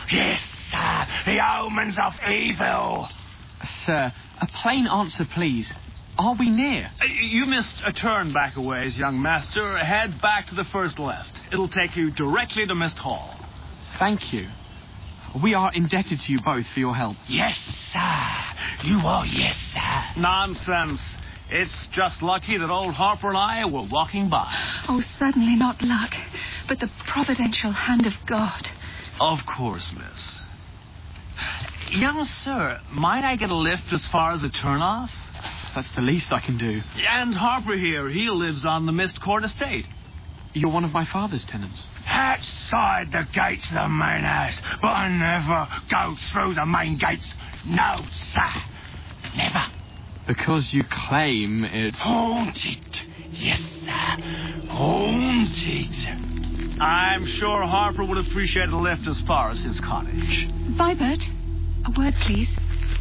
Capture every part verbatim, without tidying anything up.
Yes, sir. The omens of evil. Sir, a plain answer, please. Are we near? Uh, you missed a turn back a ways, young master. Head back to the first left. It'll take you directly to Mist Hall. Thank you. We are indebted to you both for your help. Yes, sir. You are, yes, sir. Nonsense. It's just lucky that old Harper and I were walking by. Oh, certainly not luck, but the providential hand of God. Of course, miss. Young sir, might I get a lift as far as the turnoff? That's the least I can do. And Harper here, he lives on the Mist Court estate. You're one of my father's tenants. Outside the gates of the main house, but I never go through the main gates. No, sir. Never. Because you claim it's... Haunted. Yes, sir. Haunted. I'm sure Harper would appreciate a lift as far as his cottage. Vibert, a word, please.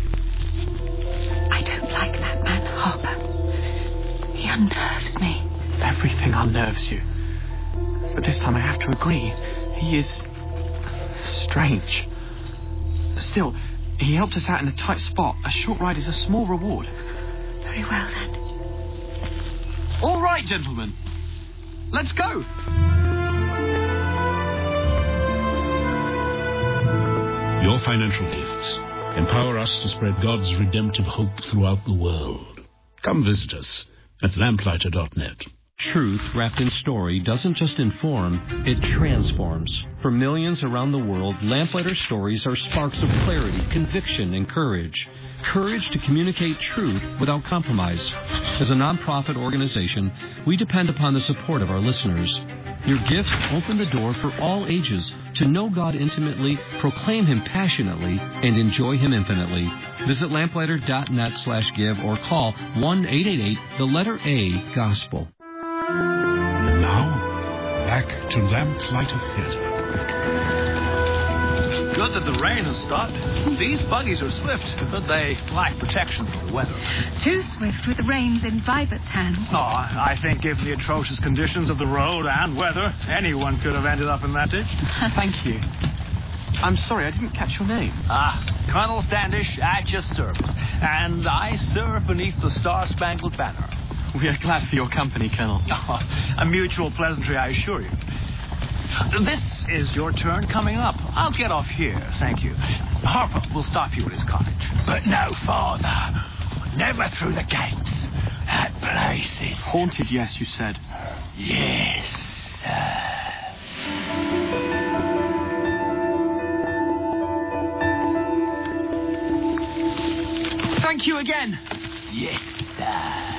I don't like that man, Harper. He unnerves me. Everything unnerves you. But this time I have to agree. He is... strange. Still, he helped us out in a tight spot. A short ride is a small reward. Very well, then. All right, gentlemen. Let's go. Your financial gifts empower us to spread God's redemptive hope throughout the world. Come visit us at lamplighter dot net. Truth wrapped in story doesn't just inform, it transforms. For millions around the world, Lamplighter stories are sparks of clarity, conviction, and courage. Courage to communicate truth without compromise. As a nonprofit organization, we depend upon the support of our listeners. Your gifts open the door for all ages to know God intimately, proclaim Him passionately, and enjoy Him infinitely. Visit lamplighter dot net slash give or call one eight eight eight, the letter A, Gospel. And now, back to Lamplighter Theatre. Good that the rain has stopped. These buggies are swift, but they lack protection from the weather. Too swift with the reins in Vibert's hands. Oh, I think given the atrocious conditions of the road and weather, anyone could have ended up in that ditch. Thank you. I'm sorry, I didn't catch your name. Ah, Colonel Standish, at your service. And I serve beneath the Star-Spangled Banner. We are glad for your company, Colonel. Oh, a mutual pleasantry, I assure you. This is your turn coming up. I'll get off here, thank you. Harper will stop you at his cottage. But no farther. Never through the gates. That place is... Haunted, yes, you said. Yes, sir. Thank you again. Yes, sir.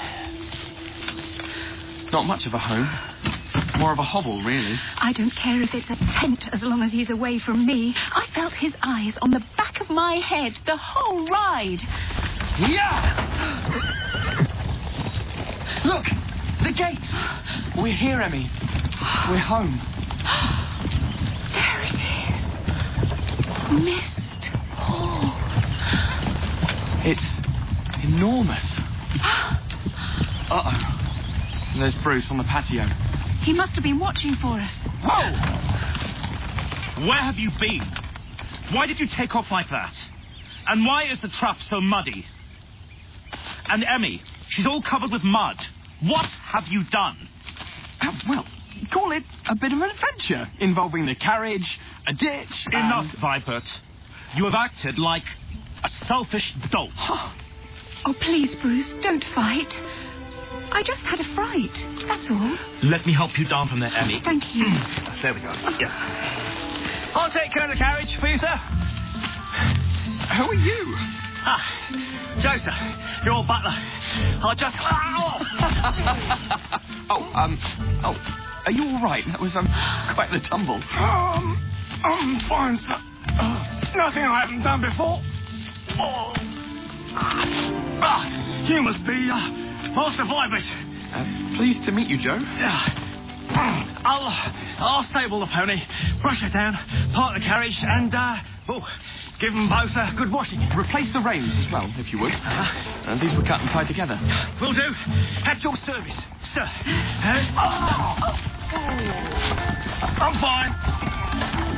Not much of a home. More of a hovel, really. I don't care if it's a tent as long as he's away from me. I felt his eyes on the back of my head the whole ride. Yeah! Look! The gates! We're here, Emmy. We're home. There it is. Mist Hall. It's enormous. Uh-oh. There's Bruce on the patio. He must have been watching for us. Whoa! Where have you been? Why did you take off like that? And why is the trap so muddy? And Emmy, she's all covered with mud. What have you done? Uh, well, call it a bit of an adventure, involving the carriage, a ditch, and... Enough, Vibert. You have acted like a selfish dolt. Oh, please, Bruce, don't fight. I just had a fright, that's all. Let me help you down from there, Emmy. Thank you. There we go. Yeah. I'll take care of the carriage for you, sir. Who are you? Ah, Joseph, your butler. I'll just... oh, um... Oh, are you all right? That was, um, quite the tumble. Um, I'm fine, sir. Uh, nothing I haven't done before. Oh. Ah, you must be, uh, Master Vibert. Uh, pleased to meet you, Joe. Uh, I'll, I'll stable the pony, brush it down, park the carriage, and, uh, oh, give them both a good washing. Replace the reins as well, if you would. Uh, these were cut and tied together. Will do. At your service, sir. Uh, oh, oh, I'm fine.